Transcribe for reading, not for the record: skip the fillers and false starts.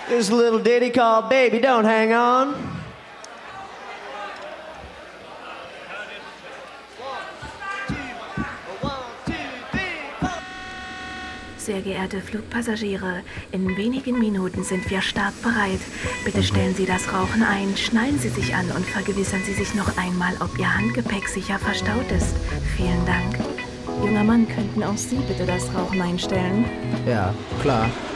This is a little ditty called Baby Don't Hang On. Sehr geehrte Flugpassagiere, in wenigen Minuten sind wir startbereit. Bitte stellen Sie das Rauchen ein, schnallen Sie sich an und vergewissern Sie sich noch einmal, ob Ihr Handgepäck sicher verstaut ist. Vielen Dank. Junger Mann, könnten auch Sie bitte das Rauchen einstellen? Ja, klar.